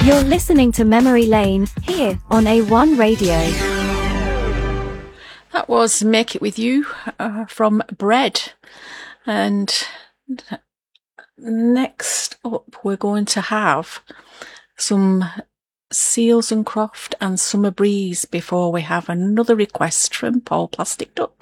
You're listening to Memory Lane here on A1 Radio. That was Make It With You from Bread. And next up, we're going to have some Seals and Croft and Summer Breeze before we have another request from Paul Plastic Duck.